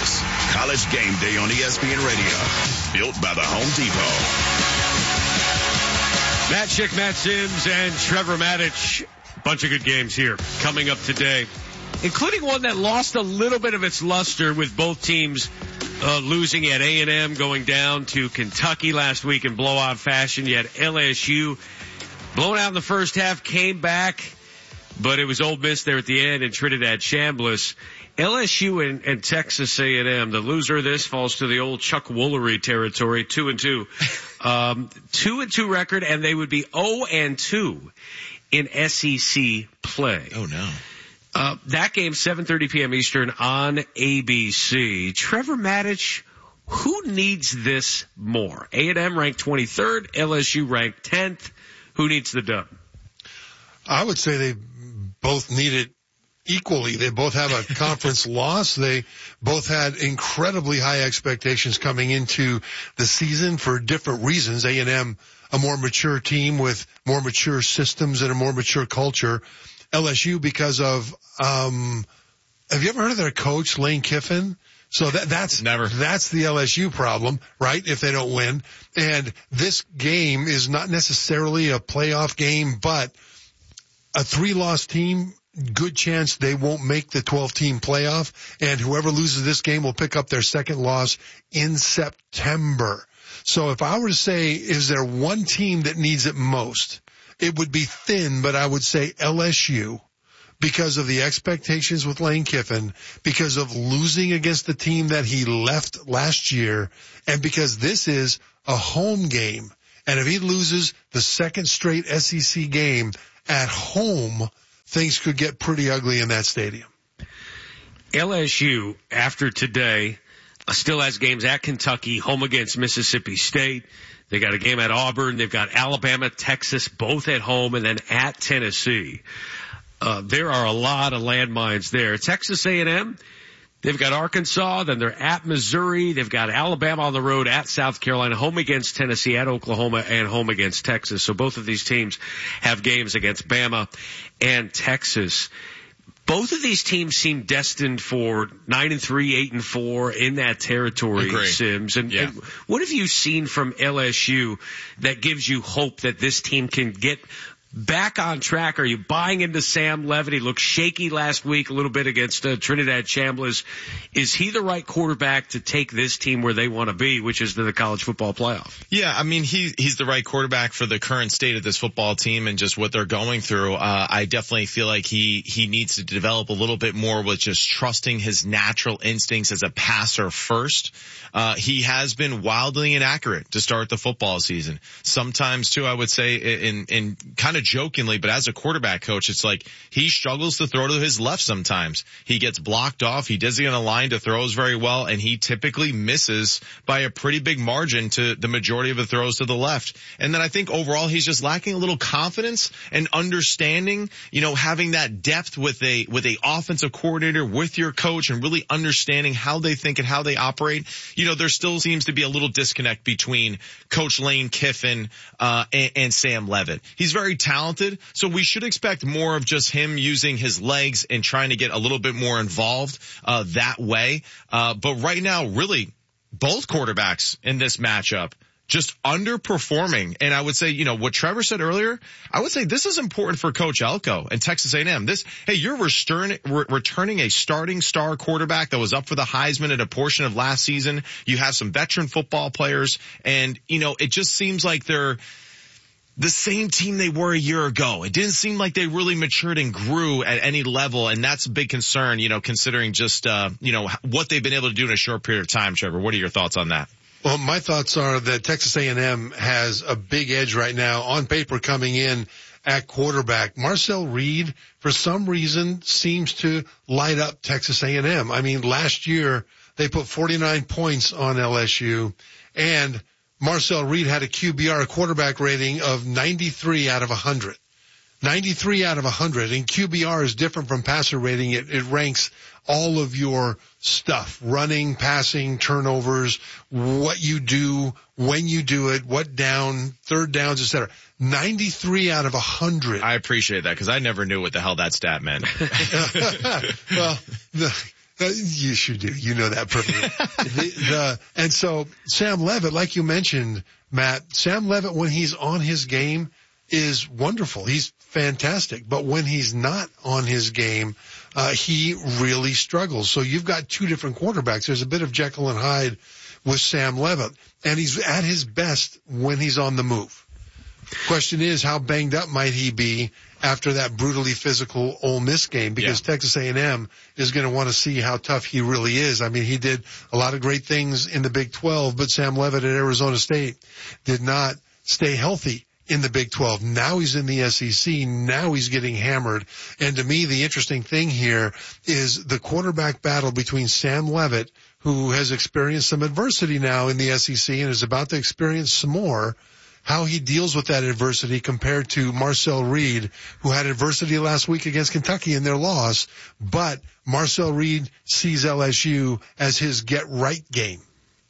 This, College Game Day on ESPN Radio, built by the Home Depot. Matt Schick, Matt Sims, and Trevor Matich. Bunch of good games here coming up today, including one that lost a little bit of its luster with both teams losing. At A&M going down to Kentucky last week in blowout fashion. You had LSU blown out in the first half, came back, but it was Ole Miss there at the end and Trinidad Chambliss. LSU and Texas A&M, the loser of this falls to the old Chuck Woolery territory, 2-2. 2-2 record, and they would be 0-2 in SEC play. Oh, no. That game, 7:30 p.m. Eastern on ABC. Trevor Matich, who needs this more? A&M ranked 23rd, LSU ranked 10th. Who needs the dub? I would say they both need it equally. They both have a conference loss. They both had incredibly high expectations coming into the season for different reasons. A&M, a more mature team with more mature systems and a more mature culture. LSU because of, have you ever heard of their coach, Lane Kiffin? So that's the LSU problem, right? If they don't win. And this game is not necessarily a playoff game, but a 3-loss team, good chance they won't make the 12-team playoff. And whoever loses this game will pick up their second loss in September. So if I were to say, is there one team that needs it most? It would be thin, but I would say LSU because of the expectations with Lane Kiffin, because of losing against the team that he left last year, and because this is a home game. And if he loses the second straight SEC game at home, things could get pretty ugly in that stadium. LSU, after today, still has games at Kentucky, home against Mississippi State. They got a game at Auburn. They've got Alabama, Texas, both at home, and then at Tennessee. There are a lot of landmines there. Texas A&M, they've got Arkansas, then they're at Missouri. They've got Alabama on the road, at South Carolina, home against Tennessee, at Oklahoma, and home against Texas. So both of these teams have games against Bama and Texas. Both of these teams seem destined for 9-3, 8-4 in that territory, Agreed. Sims. And what have you seen from LSU that gives you hope that this team can get back on track? Are you buying into Sam Leavitt? He looked shaky last week a little bit against Trinidad Chambliss. Is he the right quarterback to take this team where they want to be, which is to the college football playoff? Yeah, I mean, he's the right quarterback for the current state of this football team and just what they're going through. I definitely feel like he needs to develop a little bit more with just trusting his natural instincts as a passer first. He has been wildly inaccurate to start the football season. Sometimes too, I would say in kind of jokingly, but as a quarterback coach, it's like he struggles to throw to his left sometimes. He gets blocked off. He doesn't get a line to throws very well, and he typically misses by a pretty big margin to the majority of the throws to the left. And then I think overall he's just lacking a little confidence and understanding, having that depth with a offensive coordinator, with your coach, and really understanding how they think and how they operate. There still seems to be a little disconnect between Coach Lane Kiffin and Sam Leavitt. He's very talented, so we should expect more of just him using his legs and trying to get a little bit more involved that way. But right now, really, both quarterbacks in this matchup just underperforming. And I would say, what Trevor said earlier, I would say this is important for Coach Elko and Texas A&M. You're returning a starting star quarterback that was up for the Heisman at a portion of last season. You have some veteran football players, and, it just seems like they're the same team they were a year ago. It didn't seem like they really matured and grew at any level, and that's a big concern, considering just, what they've been able to do in a short period of time. Trevor, what are your thoughts on that? Well, my thoughts are that Texas A&M has a big edge right now on paper coming in at quarterback. Marcel Reed, for some reason, seems to light up Texas A&M. I mean, last year they put 49 points on LSU, and Marcel Reed had a QBR, a quarterback rating of 93 out of 100. 93 out of 100. And QBR is different from passer rating. It ranks all of your stuff, running, passing, turnovers, what you do, when you do it, what down, third downs, etc. 93 out of 100. I appreciate that because I never knew what the hell that stat meant. Well, You should do. You know that perfectly. And so Sam Levitt, like you mentioned, Matt, Sam Levitt, when he's on his game, is wonderful. He's fantastic. But when he's not on his game, he really struggles. So you've got two different quarterbacks. There's a bit of Jekyll and Hyde with Sam Levitt, and he's at his best when he's on the move. Question is, how banged up might he be after that brutally physical Ole Miss game? Because Texas A&M is going to want to see how tough he really is. I mean, he did a lot of great things in the Big 12, but Sam Levitt at Arizona State did not stay healthy in the Big 12. Now he's in the SEC. Now he's getting hammered. And to me, the interesting thing here is the quarterback battle between Sam Levitt, who has experienced some adversity now in the SEC and is about to experience some more, how he deals with that adversity compared to Marcel Reed, who had adversity last week against Kentucky in their loss, but Marcel Reed sees LSU as his get-right game.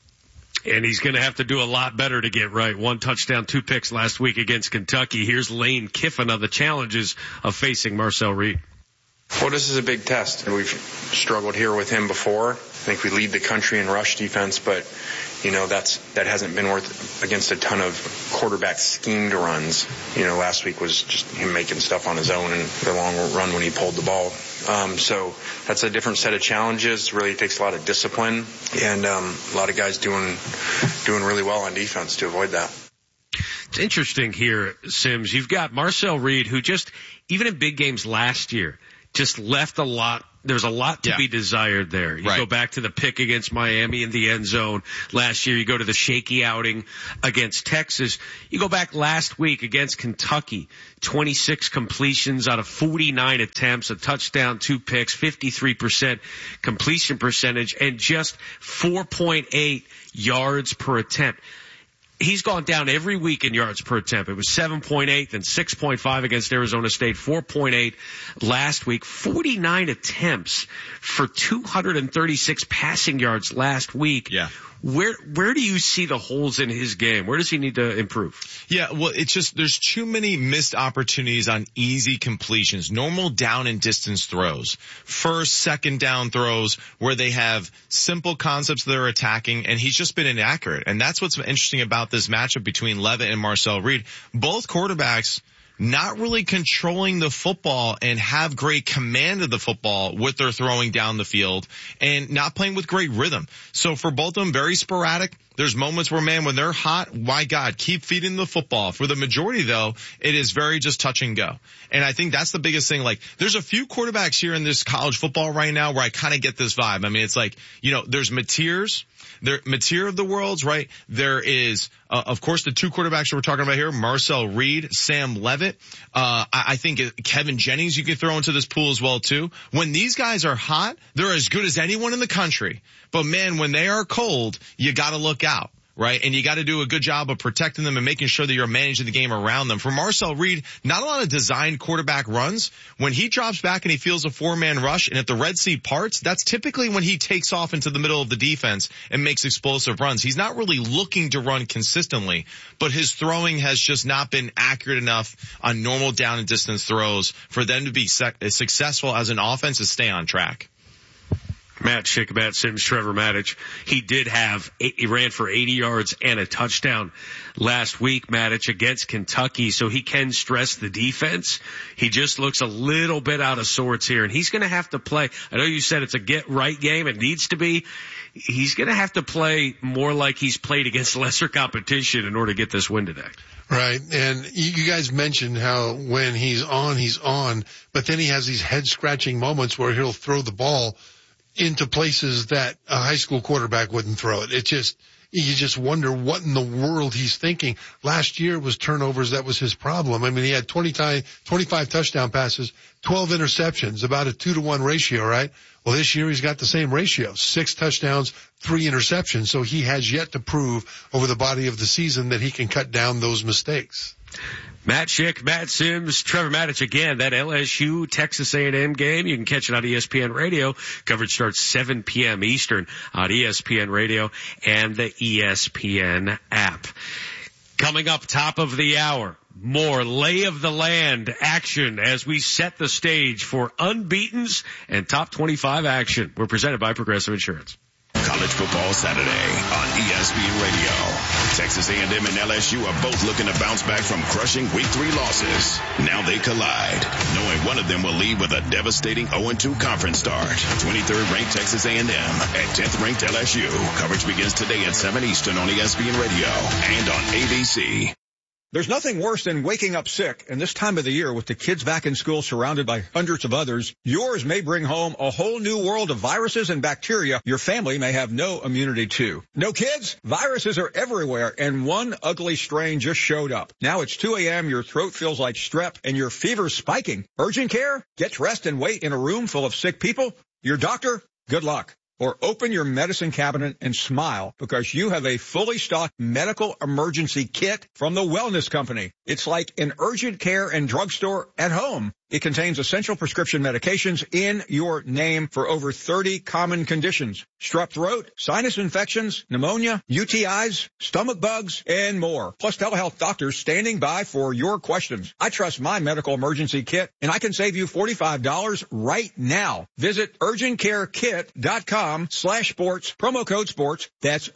And he's going to have to do a lot better to get right. 1 touchdown, 2 picks last week against Kentucky. Here's Lane Kiffin on the challenges of facing Marcel Reed. Well, this is a big test. We've struggled here with him before. I think we lead the country in rush defense, but that hasn't been worth against a ton of quarterback schemed runs. Last week was just him making stuff on his own and the long run when he pulled the ball. So that's a different set of challenges. Really takes a lot of discipline and a lot of guys doing really well on defense to avoid that. It's interesting here, Sims. You've got Marcel Reed, who just, even in big games last year, just left a lot. There's a lot to be desired there. You go back to the pick against Miami in the end zone last year. You go to the shaky outing against Texas. You go back last week against Kentucky, 26 completions out of 49 attempts, a touchdown, 2 picks, 53% completion percentage, and just 4.8 yards per attempt. He's gone down every week in yards per attempt. It was 7.8, then 6.5 against Arizona State, 4.8 last week, 49 attempts for 236 passing yards last week. Yeah. Where do you see the holes in his game? Where does he need to improve? Yeah, well, it's just there's too many missed opportunities on easy completions, normal down and distance throws, first, second down throws where they have simple concepts they're attacking, and he's just been inaccurate. And that's what's interesting about this matchup between Levitt and Marcel Reed. Both quarterbacks not really controlling the football and have great command of the football with their throwing down the field and not playing with great rhythm. So for both of them, very sporadic. There's moments where, man, when they're hot, my God, keep feeding the football. For the majority, though, it is very just touch and go. And I think that's the biggest thing. Like, there's a few quarterbacks here in this college football right now where I kind of get this vibe. I mean, it's like, there's Mateer of the worlds, right? There is, of course, the 2 quarterbacks that we're talking about here, Marcel Reed, Sam Levitt. I think Kevin Jennings you can throw into this pool as well, too. When these guys are hot, they're as good as anyone in the country. But, man, when they are cold, you got to look out. Right? And you got to do a good job of protecting them and making sure that you're managing the game around them. For Marcel Reed, not a lot of designed quarterback runs. When he drops back and he feels a 4-man rush and if the Red Sea parts, that's typically when he takes off into the middle of the defense and makes explosive runs. He's not really looking to run consistently, but his throwing has just not been accurate enough on normal down and distance throws for them to be successful as an offense to stay on track. Matt Schick, Matt Sims, Trevor Matich. He ran for 80 yards and a touchdown last week, Matich, against Kentucky, so he can stress the defense. He just looks a little bit out of sorts here, and he's going to have to play. I know you said it's a get-right game. It needs to be. He's going to have to play more like he's played against lesser competition in order to get this win today. Right. And you guys mentioned how when he's on, but then he has these head-scratching moments where he'll throw the ball into places that a high school quarterback wouldn't throw it. You just wonder what in the world he's thinking. Last year it was turnovers. That was his problem. I mean, he had 25 touchdown passes, 12 interceptions, about a 2-to-1 ratio, right? Well, this year he's got the same ratio, 6 touchdowns, 3 interceptions. So he has yet to prove over the body of the season that he can cut down those mistakes. Matt Schick, Matt Sims, Trevor Matich again. That LSU Texas A&M game, you can catch it on ESPN Radio. Coverage starts 7 p.m. Eastern on ESPN Radio and the ESPN app. Coming up top of the hour, more lay of the land action as we set the stage for unbeatens and top 25 action. We're presented by Progressive Insurance. College football Saturday on ESPN Radio. Texas A&M and LSU are both looking to bounce back from crushing Week 3 losses. Now they collide, knowing one of them will leave with a devastating 0-2 conference start. 23rd ranked Texas A&M at 10th ranked LSU. Coverage begins today at 7 Eastern on ESPN Radio and on ABC. There's nothing worse than waking up sick, and this time of the year with the kids back in school surrounded by hundreds of others, yours may bring home a whole new world of viruses and bacteria your family may have no immunity to. No kids? Viruses are everywhere, and one ugly strain just showed up. Now it's 2 a.m., your throat feels like strep, and your fever's spiking. Urgent care? Get rest and wait in a room full of sick people? Your doctor? Good luck. Or open your medicine cabinet and smile because you have a fully stocked medical emergency kit from the Wellness Company. It's like an urgent care and drugstore at home. It contains essential prescription medications in your name for over 30 common conditions. Strep throat, sinus infections, pneumonia, UTIs, stomach bugs, and more. Plus telehealth doctors standing by for your questions. I trust my medical emergency kit, and I can save you $45 right now. Visit urgentcarekit.com/sports, promo code sports. That's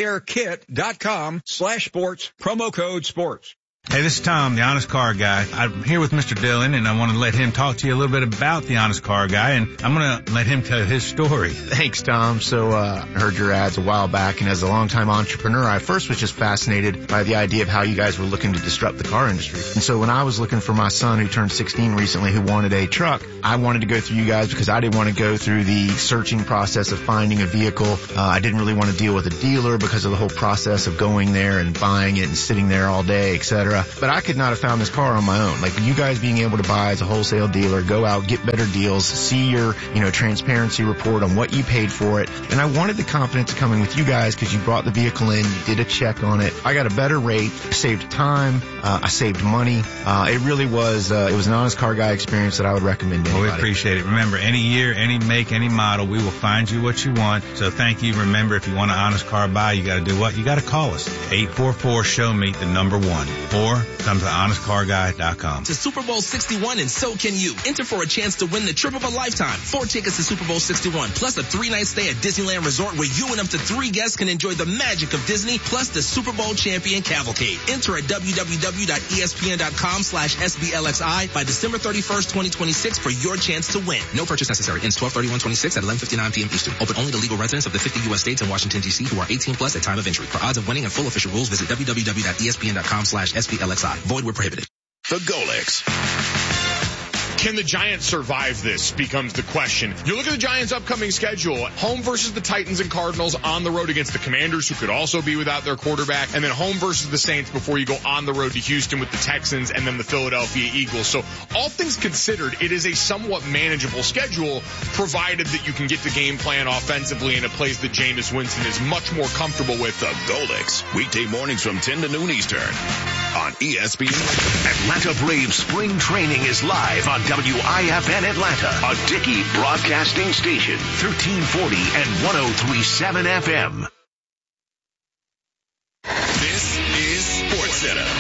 urgentcarekit.com/sports, promo code sports. Hey, this is Tom, the Honest Car Guy. I'm here with Mr. Dillon, and I want to let him talk to you a little bit about the Honest Car Guy, and I'm going to let him tell his story. Thanks, Tom. So, I heard your ads a while back, and as a longtime entrepreneur, I first was just fascinated by the idea of how you guys were looking to disrupt the car industry. And so when I was looking for my son, who turned 16 recently, who wanted a truck, I wanted to go through you guys because I didn't want to go through the searching process of finding a vehicle. I didn't really want to deal with a dealer because of the whole process of going there and buying it and sitting there all day, etc. But I could not have found this car on my own. Like you guys being able to buy as a wholesale dealer, go out, get better deals, see your, transparency report on what you paid for it. And I wanted the confidence of coming with you guys because you brought the vehicle in, you did a check on it. I got a better rate, saved time, I saved money. It really was, it was an Honest Car Guy experience that I would recommend to anybody. We appreciate it. Remember, any year, any make, any model, we will find you what you want. So thank you. Remember, if you want an Honest Car buy, you got to do what? You got to call us. 844-SHOW-ME, the number 1. Or come to honestcarguy.com. To Super Bowl 61, and so can you. Enter for a chance to win the trip of a lifetime. 4 tickets to Super Bowl 61, plus a 3-night stay at Disneyland Resort where you and up to 3 guests can enjoy the magic of Disney, plus the Super Bowl champion cavalcade. Enter at www.espn.com/SBLXI by December 31st, 2026 for your chance to win. No purchase necessary. Ends 12/31/26 at 11:59 p.m. Eastern. Open only to legal residents of the 50 U.S. states and Washington, D.C. who are 18 plus at time of entry. For odds of winning and full official rules, visit www.espn.com/SBLXI. Void where prohibited. The Golix. Can the Giants survive this becomes the question. You look at the Giants' upcoming schedule, home versus the Titans and Cardinals, on the road against the Commanders, who could also be without their quarterback, and then home versus the Saints before you go on the road to Houston with the Texans and then the Philadelphia Eagles. So all things considered, it is a somewhat manageable schedule, provided that you can get the game plan offensively in a place that Jameis Winston is much more comfortable with. The Golix, weekday mornings from 10 to noon Eastern on ESPN. Atlanta Braves spring training is live on WIFN Atlanta, a Dickey broadcasting station, 1340 and 103.7 FM. This is SportsCenter.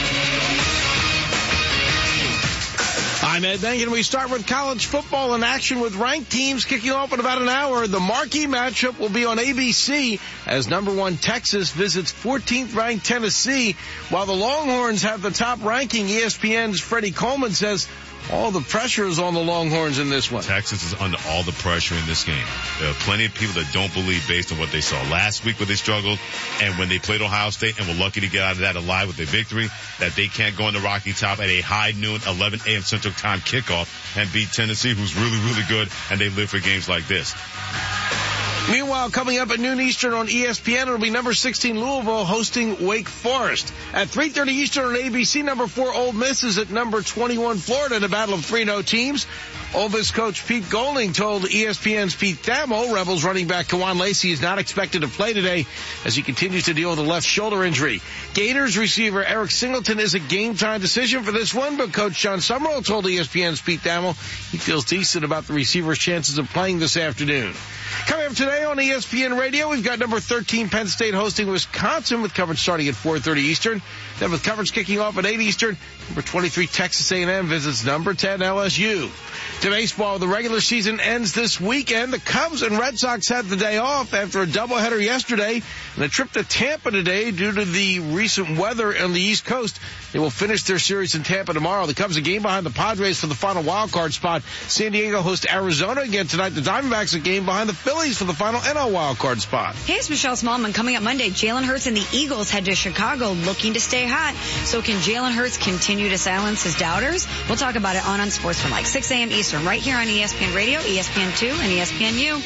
I'm Ed Bengen. We start with college football in action with ranked teams kicking off in about an hour. The marquee matchup will be on ABC as number 1 Texas visits 14th ranked Tennessee. While the Longhorns have the top ranking, ESPN's Freddie Coleman says all the pressure is on the Longhorns in this one. Texas is under all the pressure in this game. There are plenty of people that don't believe based on what they saw last week where they struggled and when they played Ohio State and were lucky to get out of that alive with a victory, that they can't go on the Rocky Top at a high noon, 11 a.m. Central Time kickoff and beat Tennessee, who's really, really good, and they live for games like this. Meanwhile, coming up at noon Eastern on ESPN, it'll be number 16 Louisville hosting Wake Forest. At 3:30 Eastern on ABC, number 4 Ole Miss is at number 21 Florida in a battle of 3-0 teams. Ole Miss coach Pete Golding told ESPN's Pete Thamel Rebels running back Kawan Lacey is not expected to play today as he continues to deal with a left shoulder injury. Gators receiver Eric Singleton is a game-time decision for this one, but Coach John Summerall told ESPN's Pete Thamel he feels decent about the receiver's chances of playing this afternoon. Coming up today on ESPN Radio, we've got number 13 Penn State hosting Wisconsin with coverage starting at 4:30 Eastern. Then with coverage kicking off at 8 Eastern, number 23 Texas A&M visits number 10 LSU. To baseball, the regular season ends this weekend. The Cubs and Red Sox had the day off after a doubleheader yesterday and a trip to Tampa today due to the recent weather on the East Coast. They will finish their series in Tampa tomorrow. The Cubs a game behind the Padres for the final wild card spot. San Diego hosts Arizona again tonight. The Diamondbacks a game behind the Phillies for the final NL wild card spot. Hey, it's Michelle Smallman. Coming up Monday, Jalen Hurts and the Eagles head to Chicago looking to stay hot. So can Jalen Hurts continue to silence his doubters? We'll talk about it on Unsportsmanlike, 6 a.m. Eastern, right here on ESPN Radio, ESPN2, and ESPNU.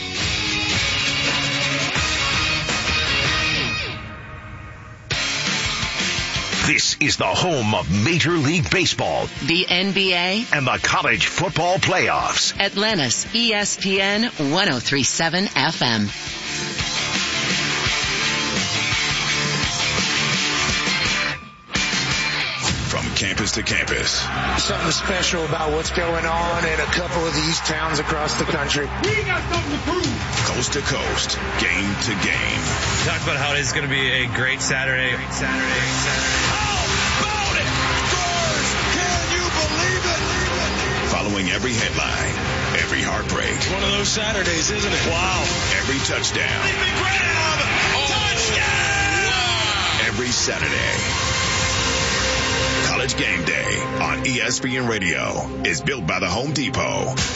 This is the home of Major League Baseball, the NBA, and the college football playoffs. Atlanta's ESPN 103.7 FM. From campus to campus. Something special about what's going on in a couple of these towns across the country. We got something to prove. Coast to coast, game to game. Talked about how it is going to be a great Saturday. How about it? Scores! Can you believe it? Following every headline, every heartbreak. One of those Saturdays, isn't it? Wow. Every touchdown. Touchdown! Every Saturday. College Game Day on ESPN Radio is built by the Home Depot.